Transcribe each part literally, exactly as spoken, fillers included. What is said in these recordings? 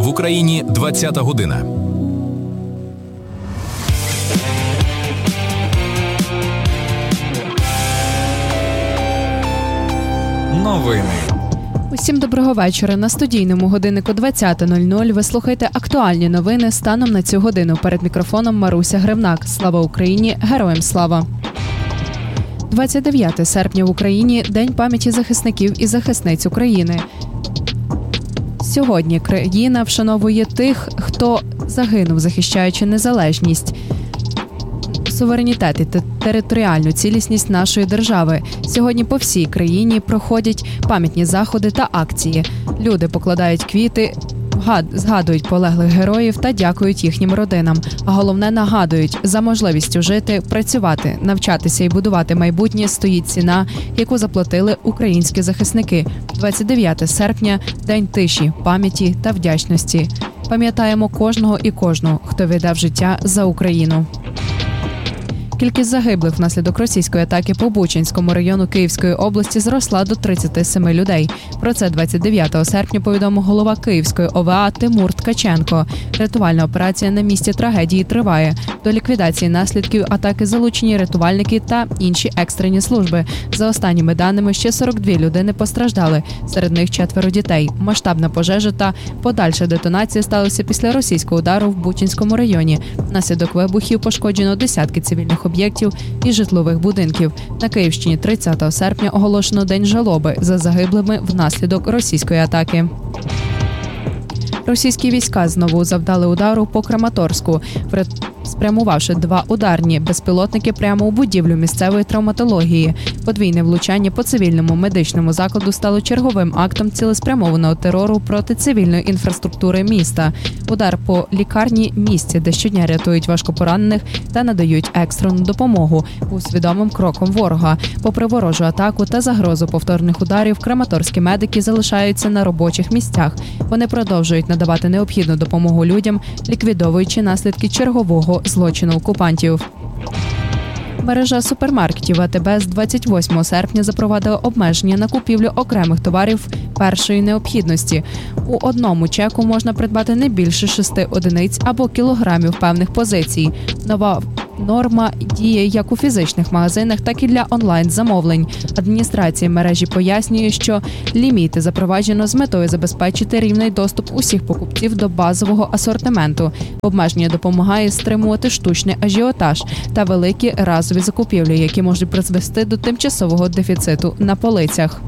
В Україні двадцята година. Новини. Усім доброго вечора. На студійному годиннику двадцята нуль нуль ви слухаєте актуальні новини станом на цю годину. Перед мікрофоном Маруся Гривнак. Слава Україні! Героям слава! двадцять дев'яте серпня в Україні – День пам'яті захисників і захисниць України. Сьогодні країна вшановує тих, хто загинув, захищаючи незалежність, суверенітет і територіальну цілісність нашої держави. Сьогодні по всій країні проходять пам'ятні заходи та акції. Люди покладають квіти, згадують полеглих героїв та дякують їхнім родинам. А головне, нагадують, за можливістю жити, працювати, навчатися і будувати майбутнє стоїть ціна, яку заплатили українські захисники. двадцять дев'яте серпня – День тиші, пам'яті та вдячності. Пам'ятаємо кожного і кожну, хто віддав життя за Україну. Кількість загиблих внаслідок російської атаки по Бучанському району Київської області зросла до тридцяти семи людей. Про це двадцять дев'ятого серпня повідомив голова Київської О В А Тимур Ткаченко. Рятувальна операція на місці трагедії триває. До ліквідації наслідків атаки залучені рятувальники та інші екстрені служби. За останніми даними, ще сорок дві людини постраждали. Серед них четверо дітей. Масштабна пожежа та подальша детонація сталася після російського удару в Бучанському районі. Внаслідок вибухів пошкоджено десятки цивільних об'єктів і житлових будинків. На Київщині тридцятого серпня оголошено День жалоби за загиблими внаслідок російської атаки. Російські війська знову завдали удару по Краматорську, спрямувавши два ударні безпілотники прямо у будівлю місцевої травматології. Подвійне влучання по цивільному медичному закладу стало черговим актом цілеспрямованого терору проти цивільної інфраструктури міста. Удар по лікарні – місці, де щодня рятують важкопоранених та надають екстрену допомогу, був свідомим кроком ворога. Попри ворожу атаку та загрозу повторних ударів, краматорські медики залишаються на робочих місцях. Вони продовжують надавати необхідну допомогу людям, ліквідовуючи наслідки чергового злочину окупантів. Мережа супермаркетів А Те Бе з двадцять восьмого серпня запровадила обмеження на купівлю окремих товарів першої необхідності. У одному чеку можна придбати не більше шести одиниць або кілограмів певних позицій. Нова норма діє як у фізичних магазинах, так і для онлайн-замовлень. Адміністрація мережі пояснює, що ліміти запроваджено з метою забезпечити рівний доступ усіх покупців до базового асортименту. Обмеження допомагає стримувати штучний ажіотаж та великі разові закупівлі, які можуть призвести до тимчасового дефіциту на полицях.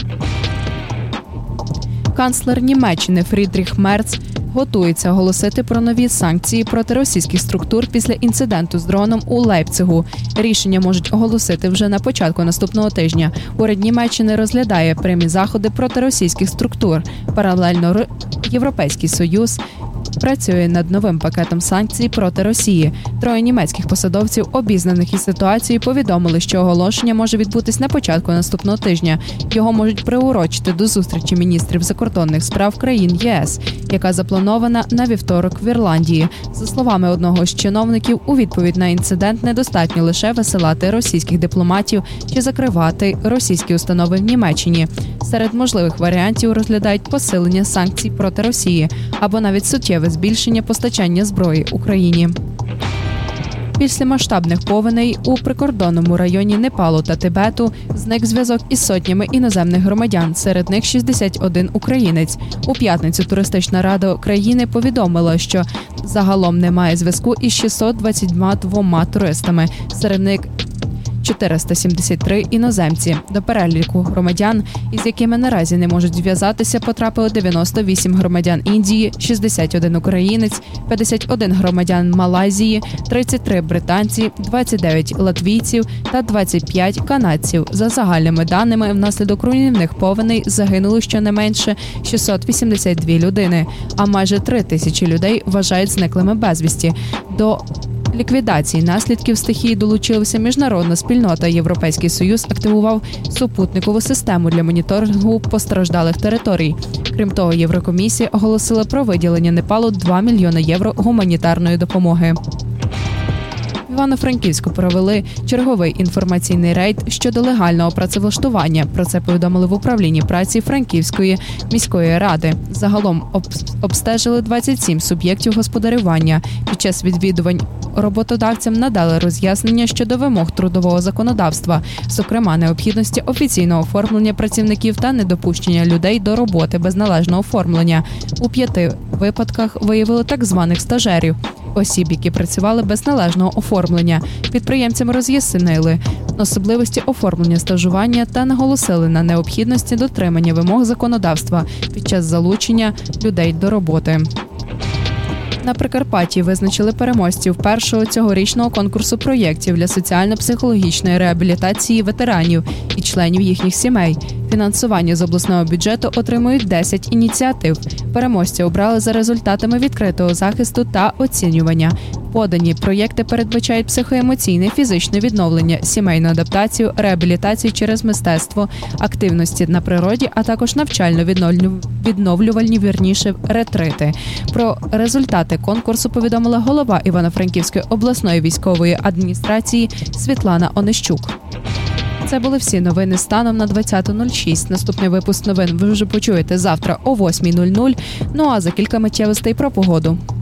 Канцлер Німеччини Фрідріх Мерц готується оголосити про нові санкції проти російських структур після інциденту з дроном у Лейпцигу. Рішення можуть оголосити вже на початку наступного тижня. Уряд Німеччини розглядає прямі заходи проти російських структур. Паралельно Європейський Союз працює над новим пакетом санкцій проти Росії. Троє німецьких посадовців, обізнаних із ситуацією, повідомили, що оголошення може відбутись на початку наступного тижня. Його можуть приурочити до зустрічі міністрів закордонних справ країн Є Ес, яка запланована на вівторок в Ірландії. За словами одного з чиновників, у відповідь на інцидент недостатньо лише висилати російських дипломатів чи закривати російські установи в Німеччині. Серед можливих варіантів розглядають посилення санкцій проти Росії або навіть суттєве збільшення постачання зброї Україні. Після масштабних повеней у прикордонному районі Непалу та Тибету зник зв'язок із сотнями іноземних громадян, серед них шістдесят один українець. У п'ятницю туристична рада країни повідомила, що загалом немає зв'язку із шістсот двадцятьма двома туристами, серед них чотириста сімдесят три іноземці. До переліку громадян, із якими наразі не можуть зв'язатися, потрапили дев'яносто вісім громадян Індії, шістдесят один українець, п'ятдесят один громадян Малайзії, тридцять три британці, двадцять дев'ять латвійців та двадцять п'ять канадців. За загальними даними, внаслідок руйнівних повеней загинули щонайменше шістсот вісімдесят дві людини, а майже три тисячі людей вважають зниклими безвісті. До ліквідації наслідків стихії долучилася міжнародна спільнота. Європейський Союз активував супутникову систему для моніторингу постраждалих територій. Крім того, Єврокомісія оголосила про виділення Непалу два мільйони євро гуманітарної допомоги. Івано-Франківську провели черговий інформаційний рейд щодо легального працевлаштування. Про це повідомили в управлінні праці Франківської міської ради. Загалом обстежили двадцять сім суб'єктів господарювання. Під час відвідувань роботодавцям надали роз'яснення щодо вимог трудового законодавства, зокрема необхідності офіційного оформлення працівників та недопущення людей до роботи без належного оформлення. У п'яти випадках виявили так званих стажерів – осіб, які працювали без належного оформлення. Підприємцям роз'яснили особливості оформлення стажування та наголосили на необхідності дотримання вимог законодавства під час залучення людей до роботи. На Прикарпатті визначили переможців першого цьогорічного конкурсу проєктів для соціально-психологічної реабілітації ветеранів і членів їхніх сімей. Фінансування з обласного бюджету отримують десять ініціатив. Переможці обрали за результатами відкритого захисту та оцінювання. Подані проєкти передбачають психоемоційне, фізичне відновлення, сімейну адаптацію, реабілітацію через мистецтво, активності на природі, а також навчально-відновлювальні, вірніше, ретрити. Про результати конкурсу повідомила голова Івано-Франківської обласної військової адміністрації Світлана Онищук. Це були всі новини станом на двадцяте нуль шість. Наступний випуск новин ви вже почуєте завтра о восьмій нуль нуль. Ну а за кілька миттєвостей про погоду.